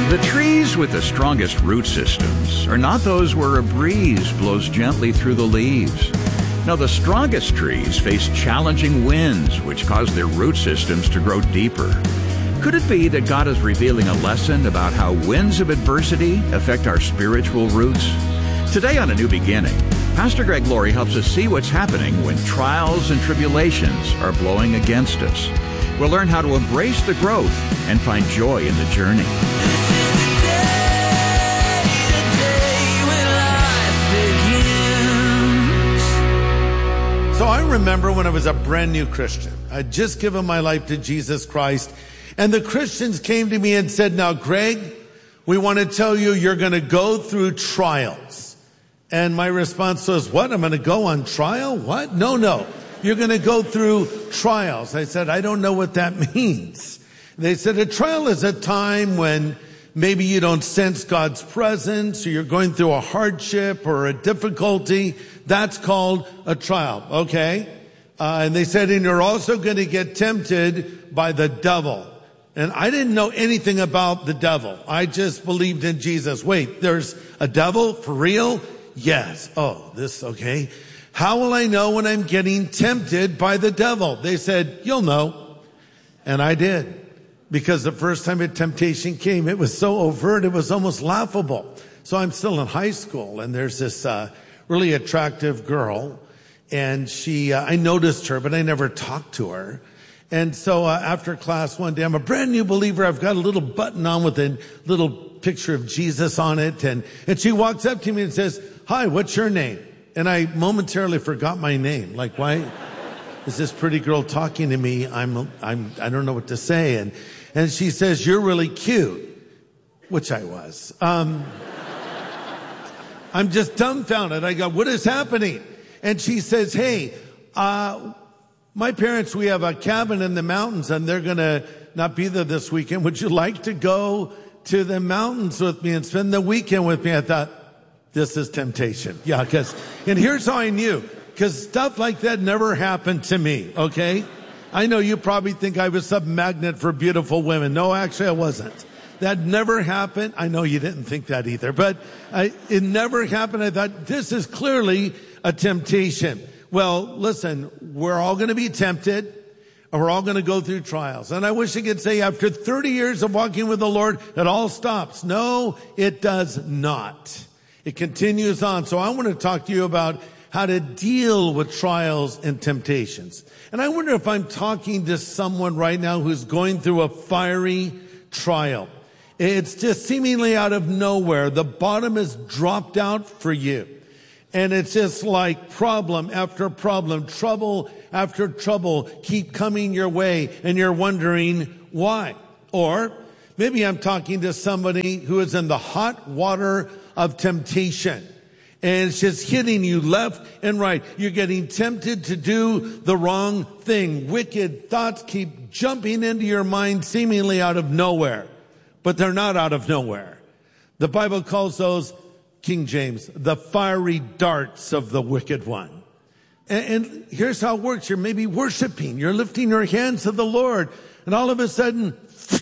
The trees with the strongest root systems are not those where a breeze blows gently through the leaves. No, the strongest trees face challenging winds which cause their root systems to grow deeper. Could it be that God is revealing a lesson about how winds of adversity affect our spiritual roots? Today on A New Beginning, Pastor Greg Laurie helps us see what's happening when trials and tribulations are blowing against us. We'll learn how to embrace the growth and find joy in the journey. So I remember when I was a brand new Christian. I'd just given my life to Jesus Christ. And the Christians came to me and said, now, Greg, we want to tell you you're going to go through trials. And my response was, what? I'm going to go on trial? What? No. You're going to go through trials. I said, I don't know what that means. They said, a trial is a time when maybe you don't sense God's presence, or you're going through a hardship or a difficulty. That's called a trial, okay? And they said, and you're also going to get tempted by the devil. And I didn't know anything about the devil. I just believed in Jesus. Wait, there's a devil? For real? Yes. Oh, okay. How will I know when I'm getting tempted by the devil? They said, you'll know. And I did. Because the first time a temptation came, it was so overt, it was almost laughable. So I'm still in high school, and there's this really attractive girl, and I noticed her, but I never talked to her. And so after class one day, I'm a brand new believer. I've got a little button on with a little picture of Jesus on it, and she walks up to me and says, hi, what's your name? And I momentarily forgot my name. Like, why is this pretty girl talking to me? I don't know what to say. And she says, you're really cute, which I was. I'm just dumbfounded. I go, what is happening? And she says, hey, my parents, we have a cabin in the mountains, and they're going to not be there this weekend. Would you like to go to the mountains with me and spend the weekend with me? I thought, this is temptation. Yeah, and here's how I knew. Because stuff like that never happened to me, okay? I know you probably think I was some magnet for beautiful women. No, actually I wasn't. That never happened. I know you didn't think that either, but it never happened. I thought, this is clearly a temptation. Well, listen, we're all going to be tempted, and we're all going to go through trials. And I wish I could say after 30 years of walking with the Lord, it all stops. No, it does not. It continues on. So I want to talk to you about how to deal with trials and temptations. And I wonder if I'm talking to someone right now who's going through a fiery trial. It's just seemingly out of nowhere. The bottom has dropped out for you. And it's just like problem after problem, trouble after trouble keep coming your way, and you're wondering why. Or maybe I'm talking to somebody who is in the hot water of temptation. And it's just hitting you left and right. You're getting tempted to do the wrong thing. Wicked thoughts keep jumping into your mind seemingly out of nowhere. But they're not out of nowhere. The Bible calls those, King James, the fiery darts of the wicked one. And here's how it works. You're maybe worshiping. You're lifting your hands to the Lord. And all of a sudden,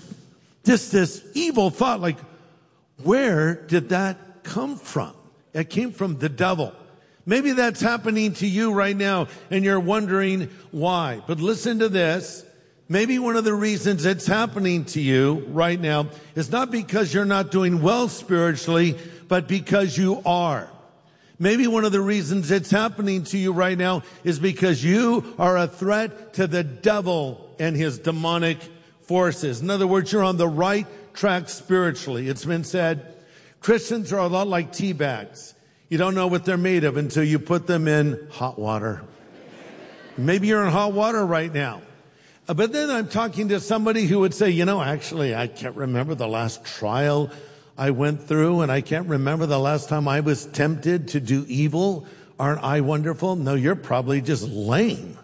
this evil thought, like, where did that come from? It came from the devil. Maybe that's happening to you right now, and you're wondering why. But listen to this. Maybe one of the reasons it's happening to you right now is not because you're not doing well spiritually, but because you are. Maybe one of the reasons it's happening to you right now is because you are a threat to the devil and his demonic forces. In other words, you're on the right track spiritually. It's been said, Christians are a lot like tea bags. You don't know what they're made of until you put them in hot water. Maybe you're in hot water right now. But then I'm talking to somebody who would say, actually, I can't remember the last trial I went through, and I can't remember the last time I was tempted to do evil. Aren't I wonderful? No, you're probably just lame.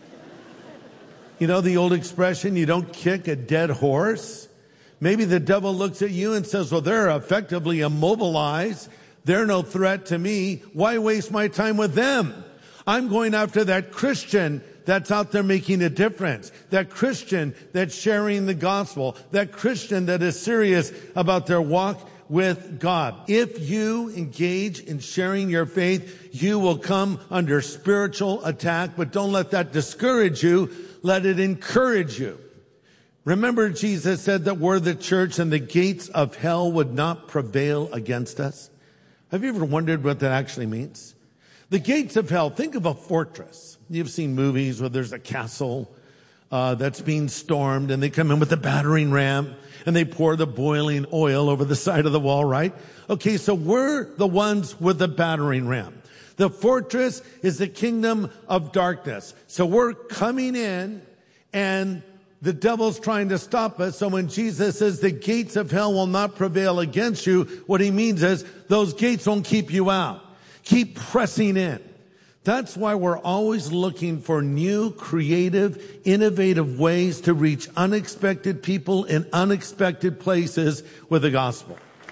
You know the old expression, you don't kick a dead horse? Maybe the devil looks at you and says, well, they're effectively immobilized. They're no threat to me. Why waste my time with them? I'm going after that Christian that's out there making a difference, that Christian that's sharing the gospel, that Christian that is serious about their walk with God. If you engage in sharing your faith, you will come under spiritual attack, but don't let that discourage you. Let it encourage you. Remember, Jesus said that we're the church and the gates of hell would not prevail against us. Have you ever wondered what that actually means? The gates of hell, think of a fortress. You've seen movies where there's a castle that's being stormed, and they come in with a battering ram and they pour the boiling oil over the side of the wall, right? Okay, so we're the ones with the battering ram. The fortress is the kingdom of darkness. So we're coming in, and the devil's trying to stop us. So when Jesus says the gates of hell will not prevail against you, what he means is those gates won't keep you out. Keep pressing in. That's why we're always looking for new, creative, innovative ways to reach unexpected people in unexpected places with the gospel.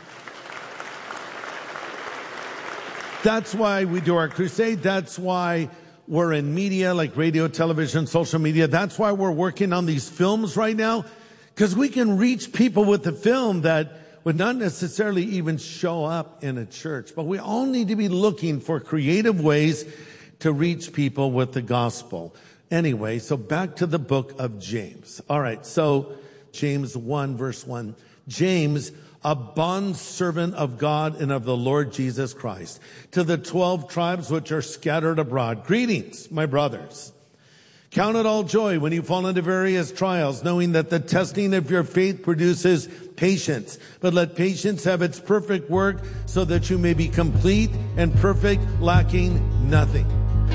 That's why we do our crusade. That's why we're in media like radio, television, social media. That's why we're working on these films right now, because we can reach people with the film that would not necessarily even show up in a church. But we all need to be looking for creative ways to reach people with the gospel. Anyway, so back to the book of James. All right, so James 1, verse 1. James, a bondservant of God and of the Lord Jesus Christ, to the 12 tribes which are scattered abroad. Greetings, my brothers. Count it all joy when you fall into various trials, knowing that the testing of your faith produces patience. But let patience have its perfect work, so that you may be complete and perfect, lacking nothing.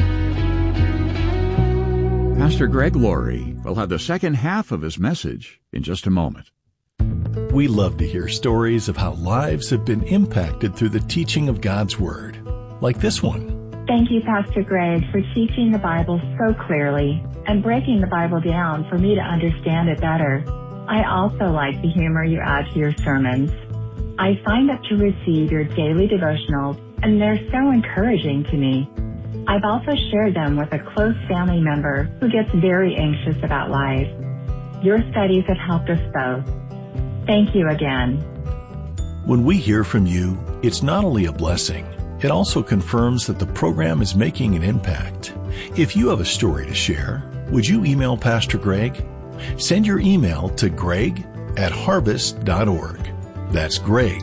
Pastor Greg Laurie will have the second half of his message in just a moment. We love to hear stories of how lives have been impacted through the teaching of God's Word, like this one. Thank you, Pastor Greg, for teaching the Bible so clearly and breaking the Bible down for me to understand it better. I also like the humor you add to your sermons. I signed up to receive your daily devotionals, and they're so encouraging to me. I've also shared them with a close family member who gets very anxious about life. Your studies have helped us both. Thank you again. When we hear from you, it's not only a blessing, it also confirms that the program is making an impact. If you have a story to share, would you email Pastor Greg? Send your email to greg@harvest.org. That's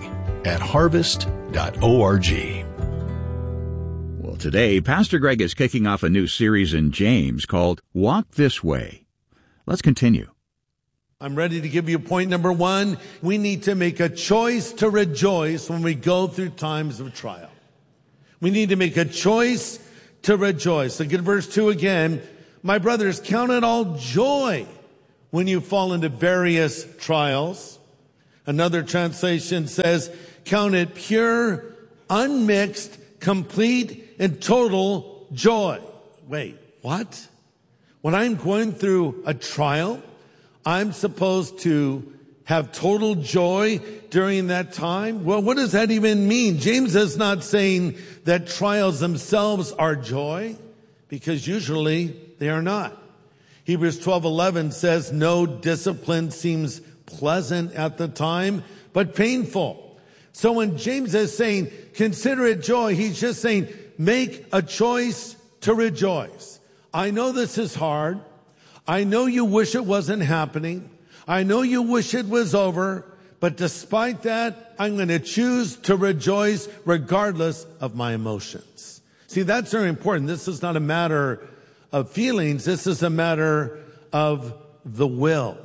greg@harvest.org. Well, today, Pastor Greg is kicking off a new series in James called Walk This Way. Let's continue. I'm ready to give you point number 1. We need to make a choice to rejoice when we go through times of trial. We need to make a choice to rejoice. Look at verse 2 again. My brothers, count it all joy when you fall into various trials. Another translation says, count it pure, unmixed, complete, and total joy. Wait, what? When I'm going through a trial, I'm supposed to have total joy during that time? Well, what does that even mean? James is not saying that trials themselves are joy, because usually they are not. Hebrews 12:11 says, no discipline seems pleasant at the time, but painful. So when James is saying, consider it joy, he's just saying, make a choice to rejoice. I know this is hard. I know you wish it wasn't happening. I know you wish it was over. But despite that, I'm going to choose to rejoice regardless of my emotions. See, that's very important. This is not a matter of feelings. This is a matter of the will.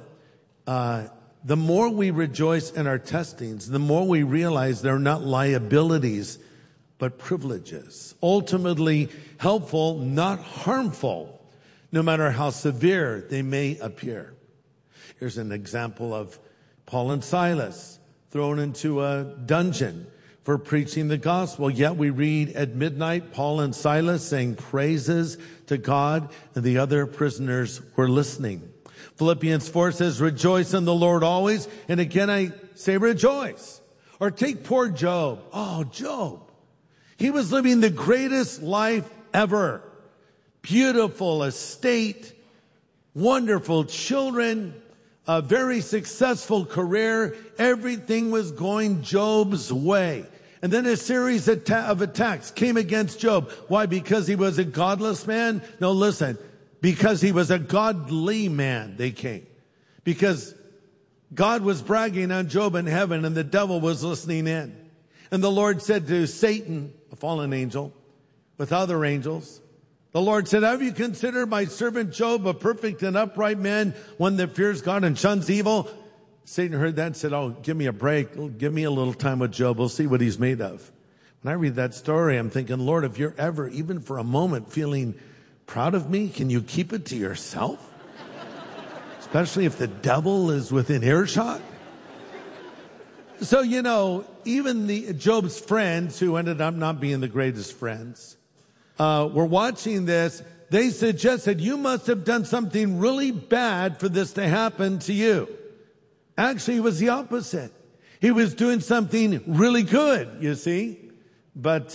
The more we rejoice in our testings, the more we realize they're not liabilities, but privileges. Ultimately helpful, not harmful, no matter how severe they may appear. Here's an example of Paul and Silas thrown into a dungeon for preaching the gospel. Yet we read at midnight, Paul and Silas sang praises to God, and the other prisoners were listening. Philippians 4 says, rejoice in the Lord always. And again, I say rejoice. Or take poor Job. Oh, Job. He was living the greatest life ever. beautiful estate, wonderful children, a very successful career. Everything was going Job's way. And then a series of attacks came against Job. Why? Because he was a godless man? No, listen. Because he was a godly man, they came. Because God was bragging on Job in heaven and the devil was listening in. And the Lord said to Satan, a fallen angel, with other angels, the Lord said, have you considered my servant Job a perfect and upright man, one that fears God and shuns evil? Satan heard that and said, oh, give me a break. Give me a little time with Job. We'll see what he's made of. When I read that story, I'm thinking, Lord, if you're ever, even for a moment, feeling proud of me, can you keep it to yourself? Especially if the devil is within earshot. So, even Job's friends, who ended up not being the greatest friends, were watching this. They suggested, you must have done something really bad for this to happen to you. Actually, it was the opposite. He was doing something really good, you see. But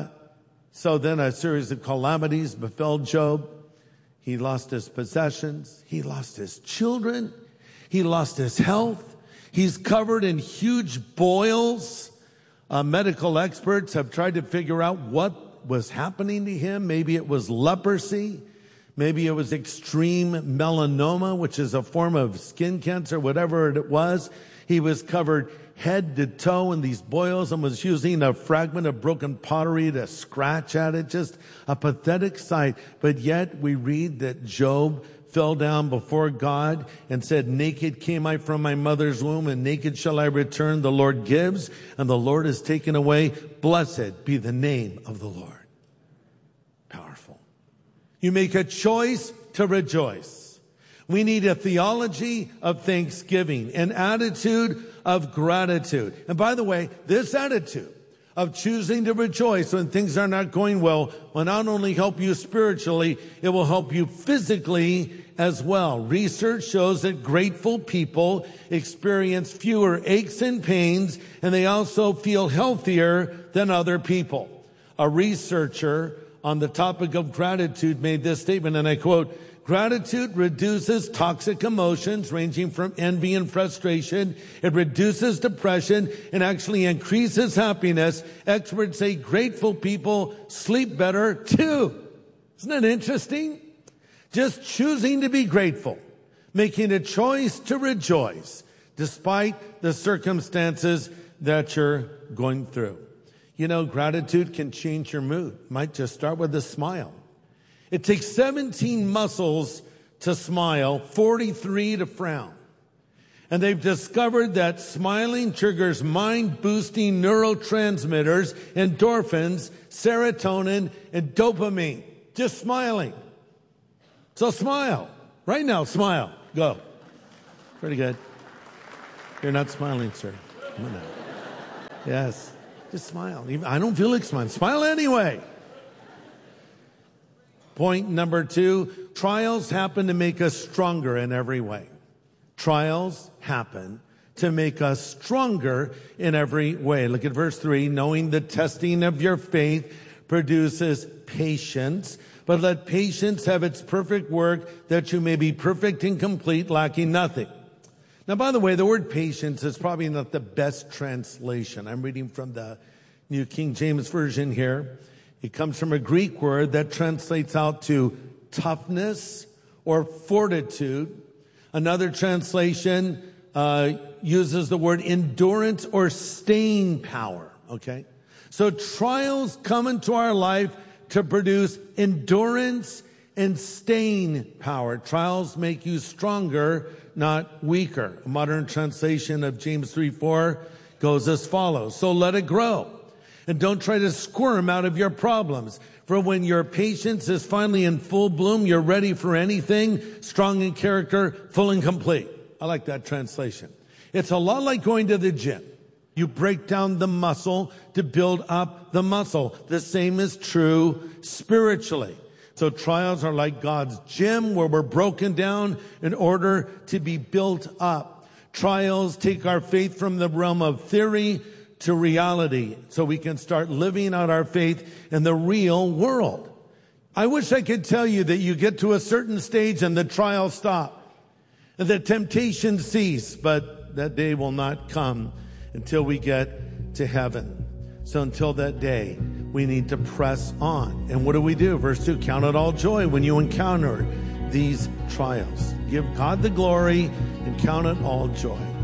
so then a series of calamities befell Job. He lost his possessions. He lost his children. He lost his health. He's covered in huge boils. Medical experts have tried to figure out what was happening to him. Maybe it was leprosy. Maybe it was extreme melanoma, which is a form of skin cancer, whatever it was. He was covered head to toe in these boils and was using a fragment of broken pottery to scratch at it. Just a pathetic sight. But yet we read that Job fell down before God and said, naked came I from my mother's womb and naked shall I return. The Lord gives and the Lord is taken away. Blessed be the name of the Lord. Powerful. You make a choice to rejoice. We need a theology of thanksgiving, an attitude of gratitude. And by the way, this attitude of choosing to rejoice when things are not going well will not only help you spiritually, it will help you physically as well. Research shows that grateful people experience fewer aches and pains, and they also feel healthier than other people. A researcher on the topic of gratitude made this statement, and I quote, gratitude reduces toxic emotions ranging from envy and frustration. It reduces depression and actually increases happiness. Experts say grateful people sleep better too. Isn't that interesting? Just choosing to be grateful, making a choice to rejoice despite the circumstances that you're going through. Gratitude can change your mood. It might just start with a smile. It takes 17 muscles to smile, 43 to frown. And they've discovered that smiling triggers mind-boosting neurotransmitters, endorphins, serotonin, and dopamine. Just smiling. So smile. Right now, smile. Go. Pretty good. You're not smiling, sir. Come on now. Yes. Just smile. I don't feel like smiling. Smile anyway. Point number 2, trials happen to make us stronger in every way. Trials happen to make us stronger in every way. Look at verse 3. Knowing the testing of your faith produces patience, but let patience have its perfect work, that you may be perfect and complete, lacking nothing. Now, by the way, the word patience is probably not the best translation. I'm reading from the New King James Version here. It comes from a Greek word that translates out to toughness or fortitude. Another translation uses the word endurance or staying power. Okay? So trials come into our life to produce endurance and staying power. Trials make you stronger, not weaker. A modern translation of James 3:4 goes as follows. So let it grow. And don't try to squirm out of your problems. For when your patience is finally in full bloom, you're ready for anything, strong in character, full and complete. I like that translation. It's a lot like going to the gym. You break down the muscle to build up the muscle. The same is true spiritually. So trials are like God's gym where we're broken down in order to be built up. Trials take our faith from the realm of theory to reality so we can start living out our faith in the real world. I wish I could tell you that you get to a certain stage and the trials stop, and the temptations cease, but that day will not come until we get to heaven. So until that day, we need to press on. And what do? Verse 2, count it all joy when you encounter these trials. Give God the glory and count it all joy.